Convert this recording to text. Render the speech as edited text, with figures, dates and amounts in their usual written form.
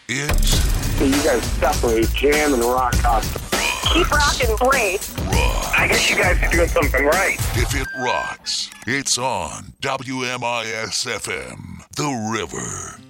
It's... You guys separate jam and rock concert. Keep rocking, great. Rock. I guess you guys are doing something right. If it rocks, it's on WMIS-FM, The River.